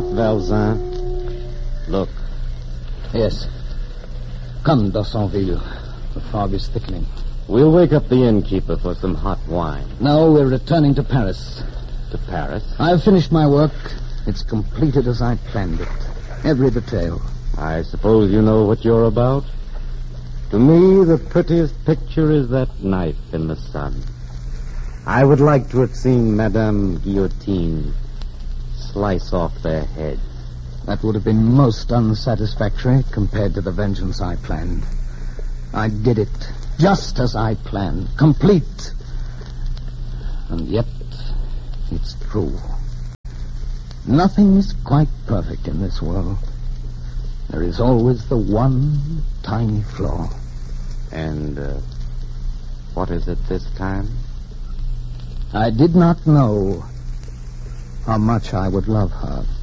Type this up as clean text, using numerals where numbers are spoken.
Valzin. Look. Yes. Come, D'Haussonville. The fog is thickening. We'll wake up the innkeeper for some hot wine. No, we're returning to Paris. To Paris? I've finished my work. It's completed as I planned it. Every detail. I suppose you know what you're about? To me, the prettiest picture is that knife in the sun. I would like to have seen Madame Guillotine slice off their heads. That would have been most unsatisfactory compared to the vengeance I planned. I did it just as I planned, complete. And yet, it's true. Nothing is quite perfect in this world. There is always the one tiny flaw. And what is it this time? I did not know how much I would love her.